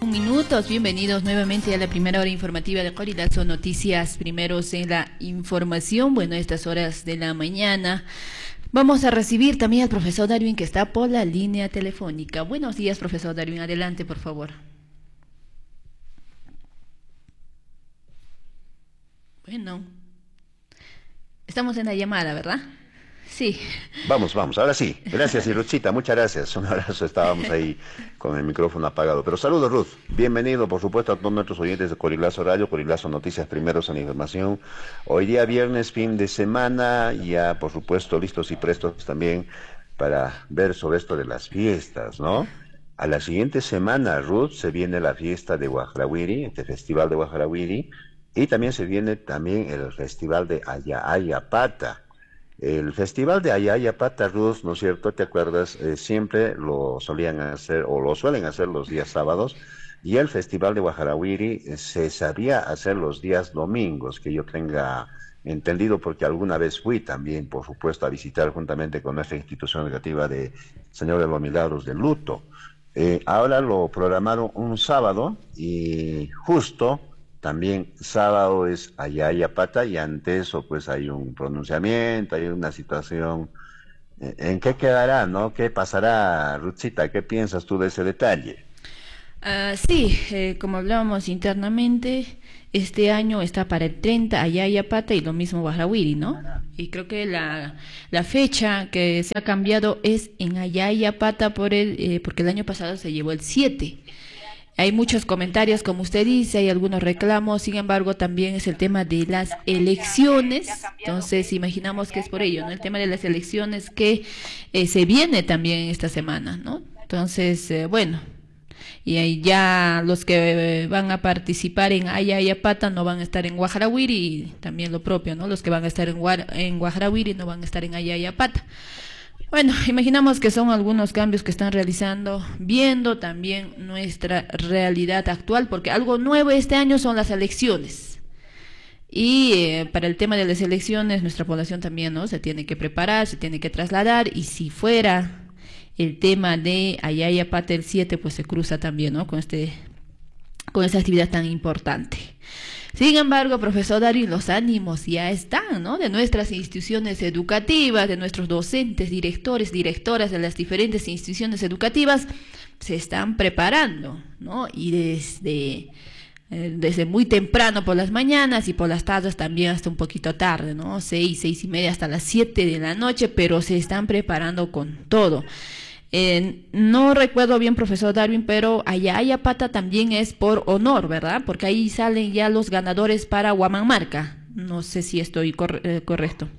Minutos, bienvenidos nuevamente a la primera hora informativa de Corilazo Noticias, primeros en la información. Bueno, a estas horas de la mañana vamos a recibir también al profesor Darwin, que está por la línea telefónica. Buenos días, profesor Darwin, adelante, por favor. Bueno, estamos en la llamada, ¿verdad? Sí. Vamos, ahora sí. Gracias, Ruthcita, muchas gracias. Un abrazo, estábamos ahí con el micrófono apagado. Pero saludos, Ruth. Bienvenido, por supuesto, a todos nuestros oyentes de Corilazo Radio, Corilazo Noticias, primeros en la información. Hoy día viernes, fin de semana, ya, por supuesto, listos y prestos también para ver sobre esto de las fiestas, ¿no? A la siguiente semana, Ruth, se viene la fiesta de Guajrahuiri, este festival de Guajrahuiri, y también se viene también el festival de Ayayapata. El festival de Ayayapata, Ruth, ¿no es cierto? ¿Te acuerdas? Siempre lo solían hacer, o lo suelen hacer los días sábados, y el festival de Guajrahuiri se sabía hacer los días domingos, que yo tenga entendido, porque alguna vez fui también, por supuesto, a visitar juntamente con nuestra institución educativa de Señor de los Milagros de Luto. Ahora lo programaron un sábado, y justo también sábado es Ayayapata, y ante eso pues hay un pronunciamiento, hay una situación. ¿En qué quedará, no? ¿Qué pasará, Ruthcita? ¿Qué piensas tú de ese detalle? Sí, como hablábamos internamente, este año está para el 30 Ayayapata y lo mismo Guajrahuiri, ¿no? Y creo que la fecha que se ha cambiado es en Ayayapata porque el año pasado se llevó el 7. Hay muchos comentarios, como usted dice, hay algunos reclamos, sin embargo, también es el tema de las elecciones. Entonces, imaginamos que es por ello, ¿no? El tema de las elecciones que se viene también esta semana, ¿no? Entonces, bueno, y ahí ya los que van a participar en Ayayapata no van a estar en Guajrahuiri, y también lo propio, ¿no? Los que van a estar en Guajrahuiri no van a estar en Ayayapata. Bueno, imaginamos que son algunos cambios que están realizando, viendo también nuestra realidad actual, porque algo nuevo este año son las elecciones. Y para el tema de las elecciones, nuestra población también, ¿no? Se tiene que preparar, se tiene que trasladar, y si fuera el tema de Ayayapata el 7, pues se cruza también, ¿no? Con esta actividad tan importante. Sin embargo, profesor Darwin, los ánimos ya están, ¿no? De nuestras instituciones educativas, de nuestros docentes, directores, directoras de las diferentes instituciones educativas, se están preparando, ¿no? Y desde muy temprano por las mañanas y por las tardes también hasta un poquito tarde, ¿no? 6:30 hasta las 7 de la noche, pero se están preparando con todo. No recuerdo bien, profesor Darwin, pero Ayayapata también es por honor, ¿verdad? Porque ahí salen ya los ganadores para Huamanmarca. No sé si estoy correcto.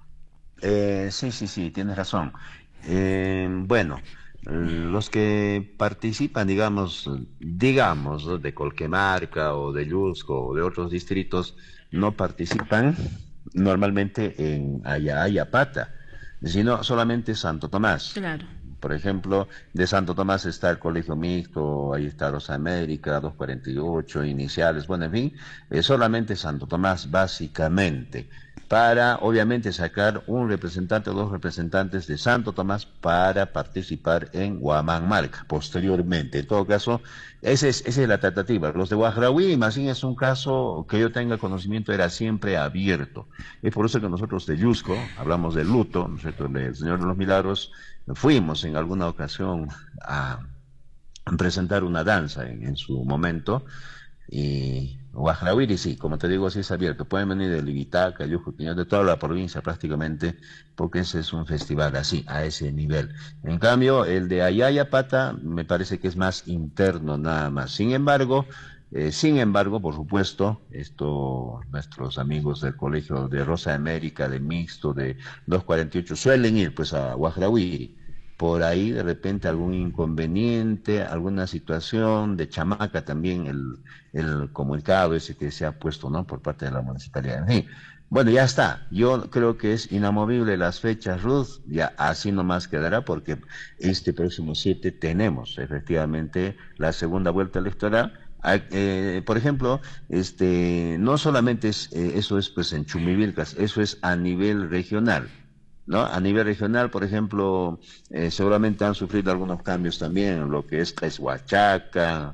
Sí, tienes razón. Bueno, los que participan, digamos, ¿no? De Colquemarca o de Yusco o de otros distritos, no participan normalmente en Ayayapata, sino solamente Santo Tomás. Claro. Por ejemplo, de Santo Tomás está el Colegio Mixto, ahí está Rosa América, 248, Iniciales, bueno, en fin, solamente Santo Tomás básicamente, para obviamente sacar un representante o dos representantes de Santo Tomás para participar en Huamanmarca posteriormente. En todo caso, esa es la tratativa. Los de Guajrahuiri, más bien, es un caso que yo tenga conocimiento, era siempre abierto. Es por eso que nosotros de Yusco, hablamos del luto, ¿no es cierto?, del Señor de los Milagros, fuimos en alguna ocasión a presentar una danza en su momento, y Guajrahuiri, sí, como te digo, sí es abierto. Pueden venir de Libitaca, Yucupiñán, de toda la provincia prácticamente, porque ese es un festival así, a ese nivel. En cambio, el de Ayayapata me parece que es más interno nada más. Sin embargo, por supuesto, nuestros amigos del Colegio de Rosa América, de Mixto, de 248, suelen ir pues a Guajrahuiri. Por ahí de repente algún inconveniente, alguna situación de chamaca también, el comunicado ese que se ha puesto, ¿no?, por parte de la municipalidad. En fin, bueno, ya está. Yo creo que es inamovible las fechas, Ruth, ya así nomás quedará, porque este próximo 7 tenemos efectivamente la segunda vuelta electoral. Por ejemplo, no solamente eso es pues en Chumivilcas, eso es a nivel regional, ¿no? A nivel regional, por ejemplo, seguramente han sufrido algunos cambios también en lo que es Huachaca,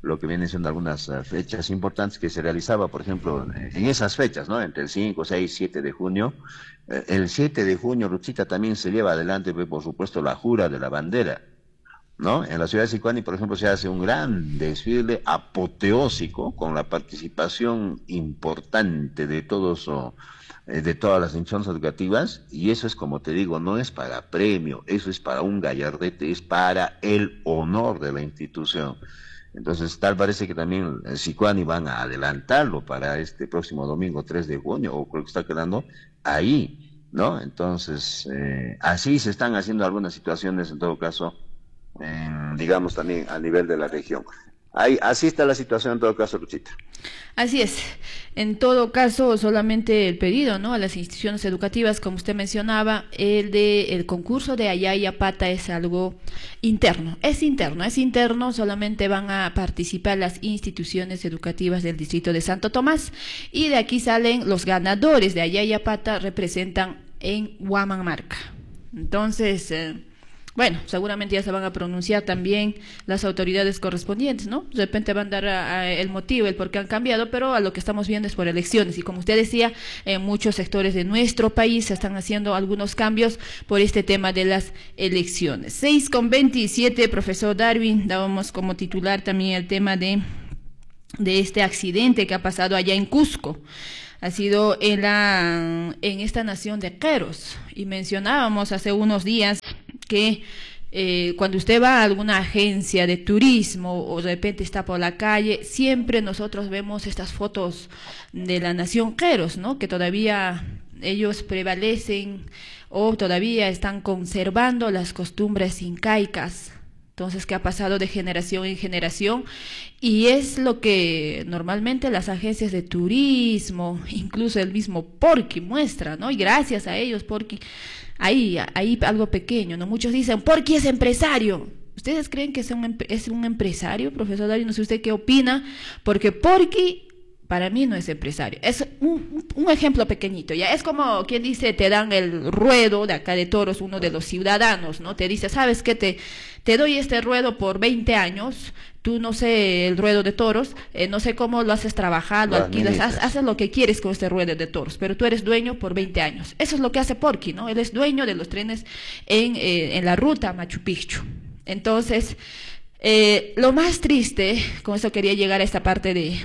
lo que vienen siendo algunas fechas importantes que se realizaba, por ejemplo, en esas fechas, ¿no? Entre el 5, 6, 7 de junio. El 7 de junio, Ruchita, también se lleva adelante, pues, por supuesto, la jura de la bandera, ¿no? En la ciudad de Sicuani, por ejemplo, se hace un gran desfile apoteósico con la participación importante de todos, de todas las instituciones educativas, y eso es, como te digo, no es para premio, eso es para un gallardete, es para el honor de la institución. Entonces, tal parece que también Sicuani van a adelantarlo para este próximo domingo 3 de junio, o creo que está quedando ahí, ¿no? Entonces, así se están haciendo algunas situaciones, en todo caso, digamos también a nivel de la región. Ahí, así está la situación en todo caso, Luchita. Así es. En todo caso, solamente el pedido, ¿no?, a las instituciones educativas, como usted mencionaba, el concurso de Ayayapata es algo interno. Es interno, solamente van a participar las instituciones educativas del distrito de Santo Tomás, y de aquí salen los ganadores de Ayayapata, representan en Huamanmarca. Entonces, bueno, seguramente ya se van a pronunciar también las autoridades correspondientes, ¿no? De repente van a dar el motivo, el por qué han cambiado, pero a lo que estamos viendo es por elecciones. Y como usted decía, en muchos sectores de nuestro país se están haciendo algunos cambios por este tema de las elecciones. 6:27, profesor Darwin, dábamos como titular también el tema de este accidente que ha pasado allá en Cusco. Ha sido en esta nación de Queros, y mencionábamos hace unos días que cuando usted va a alguna agencia de turismo o de repente está por la calle, siempre nosotros vemos estas fotos de la nación Queros, ¿no?, que todavía ellos prevalecen o todavía están conservando las costumbres incaicas. Entonces, que ha pasado de generación en generación, y es lo que normalmente las agencias de turismo, incluso el mismo Porky muestra, ¿no? Y gracias a ellos, Porky, ahí algo pequeño, ¿no? Muchos dicen, Porky es empresario. ¿Ustedes creen que es un empresario, profesor Darío? No sé usted qué opina, porque Porky para mí no es empresario. Es un ejemplo pequeñito, ya es como quien dice, te dan el ruedo de acá de Toros, uno de los ciudadanos, ¿no? Te dice, ¿sabes qué? Te doy este ruedo por 20 años, tú no sé, el ruedo de toros, no sé cómo lo haces trabajar, lo alquilas, haces lo que quieres con este ruedo de toros, pero tú eres dueño por 20 años. Eso es lo que hace Porky, ¿no? Él es dueño de los trenes en la ruta Machu Picchu. Entonces, lo más triste, con eso quería llegar a esta parte de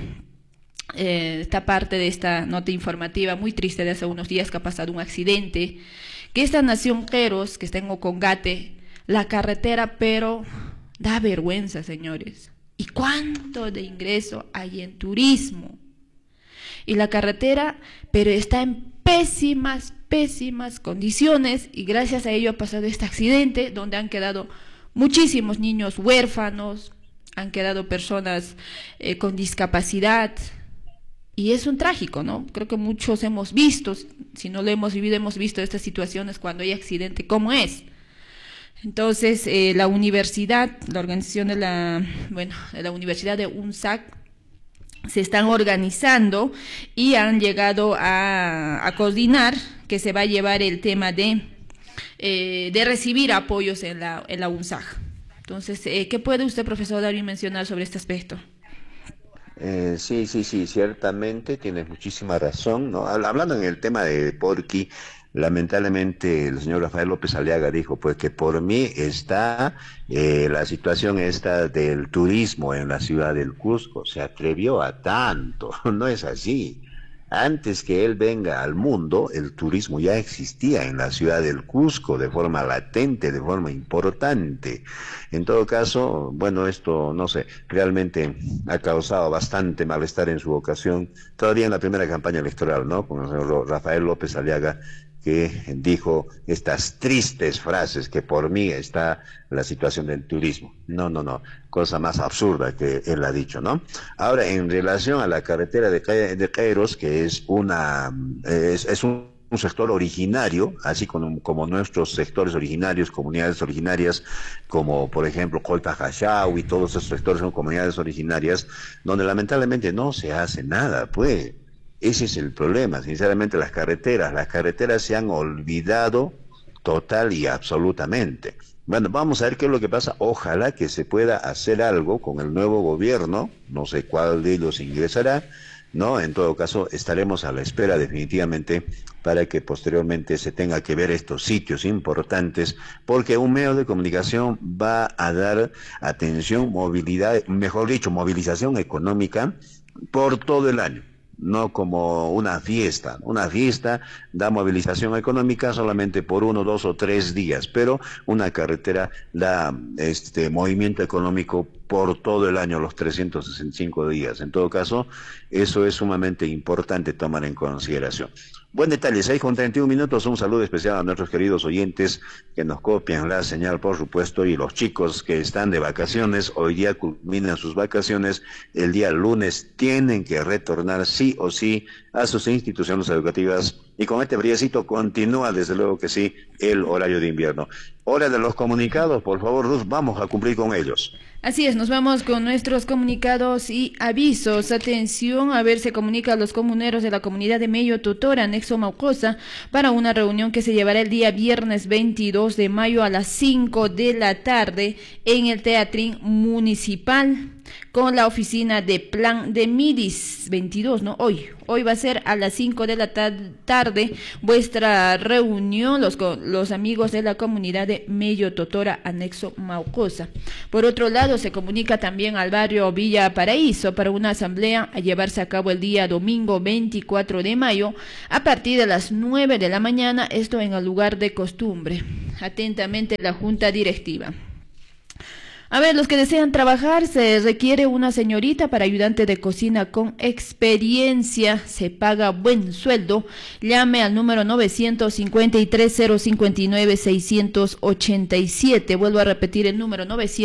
esta nota informativa muy triste de hace unos días, que ha pasado un accidente, que esta nación Queros, que está en Ocongate, la carretera, pero da vergüenza, señores. ¿Y cuánto de ingreso hay en turismo? Y la carretera, pero está en pésimas condiciones, y gracias a ello ha pasado este accidente, donde han quedado muchísimos niños huérfanos, han quedado personas con discapacidad. Y es un trágico, ¿no? Creo que muchos hemos visto, si no lo hemos vivido, hemos visto estas situaciones cuando hay accidente, ¿cómo es? Entonces, la universidad, la organización de la Universidad de UNSAC, se están organizando y han llegado a coordinar que se va a llevar el tema de recibir apoyos en la UNSAC. Entonces, ¿qué puede usted, profesor Darío, mencionar sobre este aspecto? Sí, ciertamente tienes muchísima razón, ¿no? Hablando en el tema de Porky, lamentablemente el señor Rafael López Aliaga dijo, pues, que por mí está la situación esta del turismo en la ciudad del Cusco. Se atrevió a tanto, no es así. Antes que él venga al mundo, el turismo ya existía en la ciudad del Cusco de forma latente, de forma importante. En todo caso, bueno, esto, no sé, realmente ha causado bastante malestar en su ocasión, todavía en la primera campaña electoral, ¿no?, con el señor Rafael López Aliaga, que dijo estas tristes frases, que por mí está la situación del turismo. No, cosa más absurda que él ha dicho, ¿no? Ahora, en relación a la carretera de Queros, que es un sector originario, así como nuestros sectores originarios, comunidades originarias, como por ejemplo Colta Jashau, y todos esos sectores son comunidades originarias, donde lamentablemente no se hace nada, pues. Ese es el problema, sinceramente. Las carreteras se han olvidado total y absolutamente. Bueno, vamos a ver qué es lo que pasa. Ojalá que se pueda hacer algo con el nuevo gobierno, no sé cuál de ellos ingresará, ¿no? En todo caso, estaremos a la espera definitivamente para que posteriormente se tenga que ver estos sitios importantes, porque un medio de comunicación va a dar atención, movilidad, mejor dicho, movilización económica por todo el año. No como una fiesta. Una fiesta da movilización económica solamente por 1, 2 o 3 días, pero una carretera da movimiento económico por todo el año, los 365 días. En todo caso, eso es sumamente importante tomar en consideración. Buen detalle, 6:31, un saludo especial a nuestros queridos oyentes que nos copian la señal, por supuesto, y los chicos que están de vacaciones, hoy día culminan sus vacaciones, el día lunes tienen que retornar sí o sí a sus instituciones educativas, y con este briecito continúa, desde luego que sí, el horario de invierno. Hora de los comunicados, por favor, Ruth, vamos a cumplir con ellos. Así es, nos vamos con nuestros comunicados y avisos. Atención, a ver, se comunica a los comuneros de la comunidad de Mello Totora, anexo Maucosa, para una reunión que se llevará el día viernes 22 de mayo a las 5 de la tarde en el Teatrín Municipal, con la oficina de plan de Midis 22, ¿no? Hoy va a ser a las 5 de la tarde vuestra reunión, los amigos de la comunidad de Mello Totora, anexo Maucosa. Por otro lado, se comunica también al barrio Villa Paraíso para una asamblea a llevarse a cabo el día domingo 24 de mayo a partir de las 9 de la mañana, esto en el lugar de costumbre. Atentamente, la Junta Directiva. A ver, los que desean trabajar, se requiere una señorita para ayudante de cocina con experiencia, se paga buen sueldo. Llame al número 953-059-687. Vuelvo a repetir el número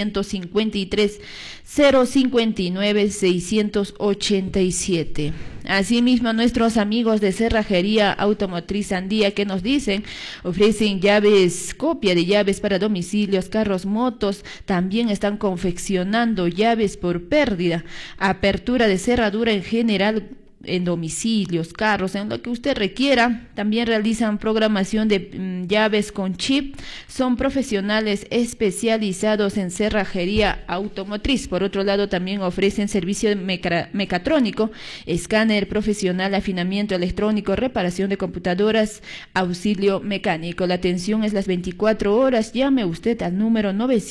953-059-687. Asimismo, nuestros amigos de Cerrajería Automotriz Andía, que nos dicen, ofrecen llaves, copia de llaves para domicilios, carros, motos. También están confeccionando llaves por pérdida, apertura de cerradura en general, en domicilios, carros, en lo que usted requiera. También realizan programación de llaves con chip. Son profesionales especializados en cerrajería automotriz. Por otro lado, también ofrecen servicio mecatrónico, escáner profesional, afinamiento electrónico, reparación de computadoras, auxilio mecánico. La atención es las 24 horas. Llame usted al número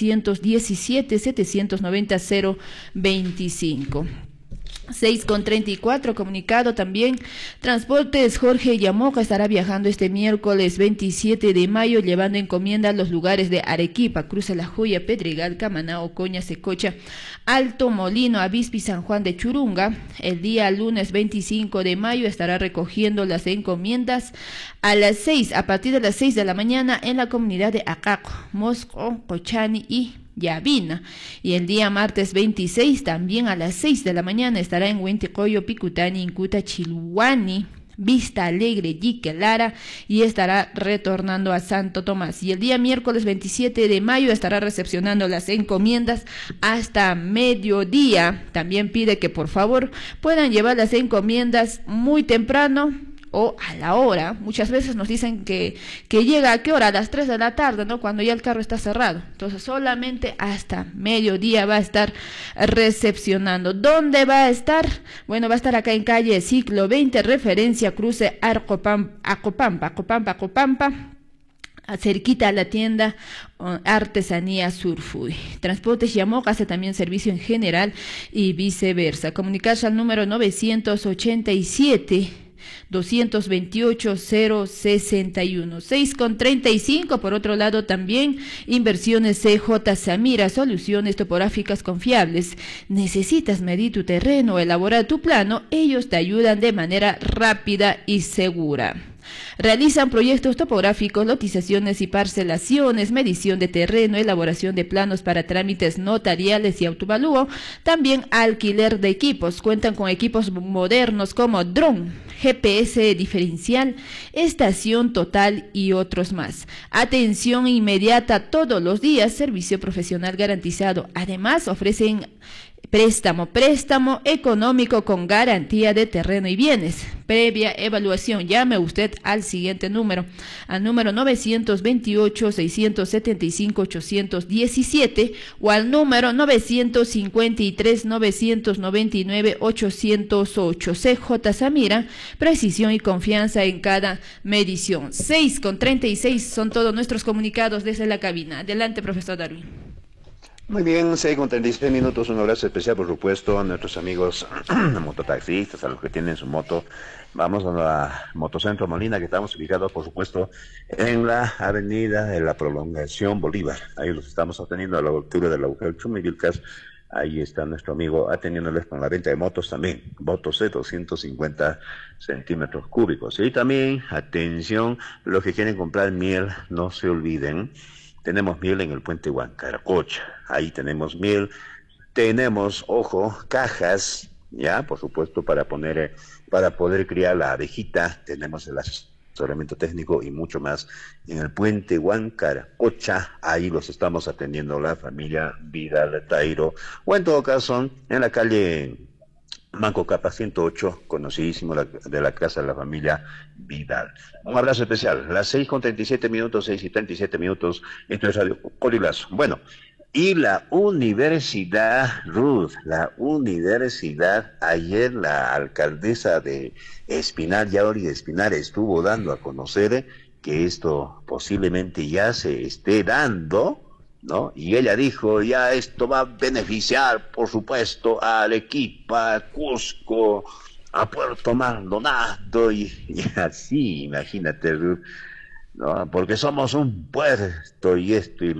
917-790-025. 6:34, comunicado también. Transportes Jorge Yamoja estará viajando este miércoles 27 de mayo, llevando encomienda a los lugares de Arequipa, Cruza La Joya, Pedregal, Camaná, Ocoña, Secocha, Alto Molino, Avispi, San Juan de Churunga. El día lunes 25 de mayo estará recogiendo las encomiendas a partir de las 6 de la mañana en la comunidad de Acaco, Mosco, Cochani y Yavina. Y el día martes 26 también a las 6 de la mañana estará en Huenticoyo, Picutani, Incuta, Chilhuani, Vista Alegre, Yiquelara, y estará retornando a Santo Tomás. Y el día miércoles 27 de mayo estará recepcionando las encomiendas hasta mediodía. También pide que por favor puedan llevar las encomiendas muy temprano o a la hora. Muchas veces nos dicen que llega a qué hora, a las 3 de la tarde, ¿no? Cuando ya el carro está cerrado. Entonces solamente hasta mediodía va a estar recepcionando. ¿Dónde va a estar? Bueno, va a estar acá en calle Siglo XX, referencia cruce Acopampa, cerquita a la tienda Artesanía Surfuy. Transportes Yamoja hace también servicio en general y viceversa. Comunicarse al número 987-228-061. 6:35. Por otro lado, también Inversiones CJ Samira, soluciones topográficas confiables. ¿Necesitas medir tu terreno o elaborar tu plano? Ellos te ayudan de manera rápida y segura. Realizan proyectos topográficos, lotizaciones y parcelaciones, medición de terreno, elaboración de planos para trámites notariales y autovalúo. También alquiler de equipos. Cuentan con equipos modernos como dron, GPS diferencial, estación total y otros más. Atención inmediata todos los días, servicio profesional garantizado. Además, ofrecen Préstamo económico con garantía de terreno y bienes. Previa evaluación, llame usted al siguiente número, al número 928-675-817 o al número 953-999-808. CJ Samira, precisión y confianza en cada medición. 6:36 son todos nuestros comunicados desde la cabina. Adelante, profesor Darwin. Muy bien, 6:36. Un abrazo especial, por supuesto, a nuestros amigos mototaxistas, a los que tienen su moto. Vamos a la Motocentro Molina, que estamos ubicados, por supuesto, en la avenida de la Prolongación Bolívar. Ahí los estamos atendiendo a la altura de la Agujero Chumivilcas. Ahí está nuestro amigo atendiéndoles con la venta de motos también, motos de 250 centímetros cúbicos. Y también, atención, los que quieren comprar miel, no se olviden. Tenemos miel en el puente Huancaracocha, ahí tenemos miel, tenemos, ojo, cajas, ya, por supuesto, para poder criar la abejita, tenemos el asesoramiento técnico y mucho más en el puente Huancaracocha, ahí los estamos atendiendo la familia Vidal Tairo, o en todo caso, en la calle Manco Capa 108, conocidísimo de la casa de la familia Vidal. Un abrazo especial. Las 6:37, 6:37. Esto es Radio Corilazo. Bueno, y la universidad, Ruth, ayer la alcaldesa de Espinar, Yauri Espinar, estuvo dando a conocer que esto posiblemente ya se esté dando, ¿no? Y ella dijo, ya esto va a beneficiar, por supuesto, a Arequipa, a Cusco, a Puerto Maldonado, y así, imagínate, ¿no? Porque somos un puerto y esto y